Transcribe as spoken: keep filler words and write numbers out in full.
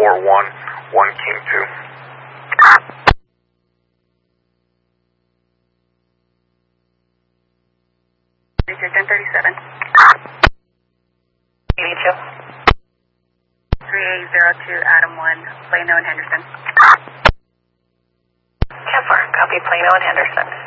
four one, one King two. ten thirty-seven. eighty-two. three eight zero two, Adam one, Plano and Henderson. ten four, copy Plano and Henderson.